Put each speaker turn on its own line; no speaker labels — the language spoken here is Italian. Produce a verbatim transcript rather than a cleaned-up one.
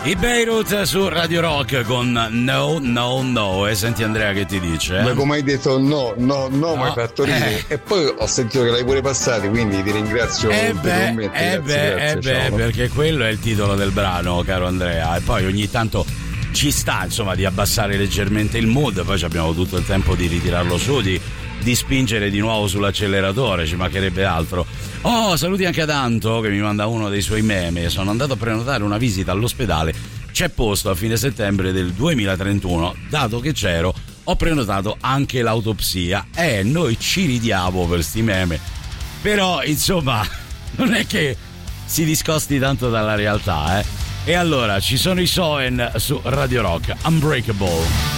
I Beirut su Radio Rock con No No No. E senti Andrea che ti dice?
Ma come hai detto no, no, no,
No,
mi hai fatto ridere.
eh.
E poi ho sentito che l'hai pure passato, quindi ti ringrazio
Eh beh,
ulteriormente.
eh
Grazie,
beh,
grazie,
eh beh,
ciao.
perché quello è il titolo del brano, caro Andrea. E poi ogni tanto ci sta, insomma, di abbassare leggermente il mood. Poi abbiamo tutto il tempo di ritirarlo su, di, di spingere di nuovo sull'acceleratore, ci mancherebbe altro. Oh, saluti anche ad Anto che mi manda uno dei suoi meme. Sono andato a prenotare una visita all'ospedale. C'è posto a fine settembre del duemilatrentuno. Dato che c'ero, ho prenotato anche l'autopsia. Eh, noi ci ridiamo per sti meme. Però, insomma, non è che si discosti tanto dalla realtà, eh. E allora, ci sono i Soen su Radio Rock, Unbreakable.